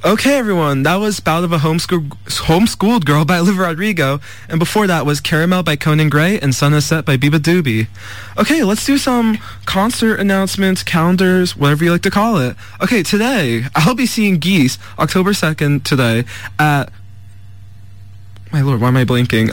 Okay, everyone, that was Bout of a Homeschooled Girl by Olivia Rodrigo, and before that was Caramel by Conan Gray and Sun Is Set by Biba Doobie. Okay, let's do some concert announcements, calendars, whatever you like to call it. Okay, today, I'll be seeing Geese, October 2nd today, at... My lord, why am I blinking?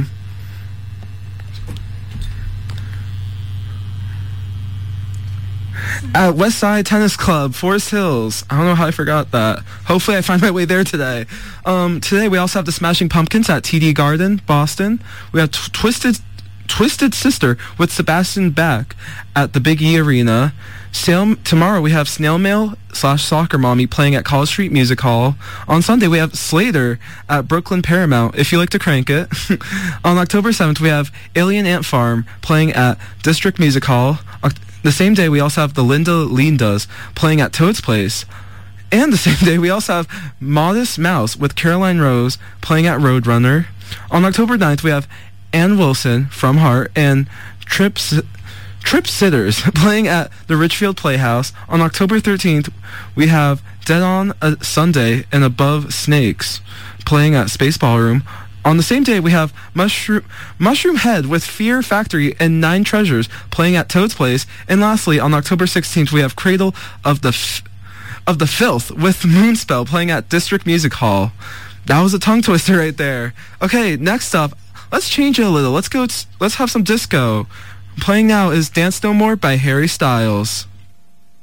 At Westside Tennis Club, Forest Hills. I don't know how I forgot that. Hopefully I find my way there today. Today we also have the Smashing Pumpkins at TD Garden, Boston. We have Twisted Sister with Sebastian Bach at the Big E Arena. Tomorrow we have Snail Mail / Soccer Mommy playing at College Street Music Hall. On Sunday we have Slater at Brooklyn Paramount, if you like to crank it. On October 7th we have Alien Ant Farm playing at District Music Hall. The same day we also have the Linda Lindas playing at Toad's Place. And the same day we also have Modest Mouse with Caroline Rose playing at Roadrunner. On October 9th we have Ann Wilson from Heart and Trip Sitters playing at the Richfield Playhouse. On October 13th, we have Dead on a Sunday and Above Snakes playing at Space Ballroom. On the same day, we have Mushroom Head with Fear Factory and Nine Treasures playing at Toad's Place. And lastly, on October 16th, we have Cradle of the Filth with Moonspell playing at District Music Hall. That was a tongue twister right there. Okay, next up, let's change it a little. Let's have some disco. Playing now is Dance No More by Harry Styles.